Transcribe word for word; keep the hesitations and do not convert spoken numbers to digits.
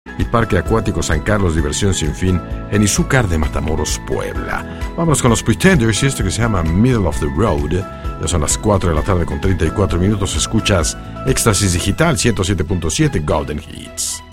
y Parque Acuático San Carlos Diversión Sin Fin en Izúcar de Matamoros, Puebla. Vamos con los Pretenders y esto que se llama Middle of the Road. Ya son las cuatro de la tarde con treinta y cuatro minutos. Escuchas Éxtasis Digital ciento siete punto siete Golden Hits.